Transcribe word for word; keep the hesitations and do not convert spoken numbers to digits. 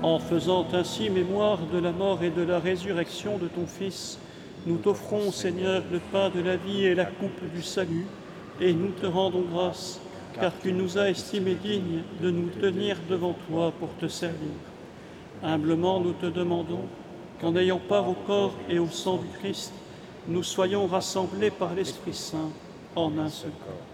En faisant ainsi mémoire de la mort et de la résurrection de ton Fils, nous t'offrons, Seigneur, le pain de la vie et la coupe du salut, et nous te rendons grâce, car tu nous as estimés dignes de nous tenir devant toi pour te servir. Humblement, nous te demandons qu'en ayant part au corps et au sang du Christ, nous soyons rassemblés par l'Esprit Saint en un seul corps.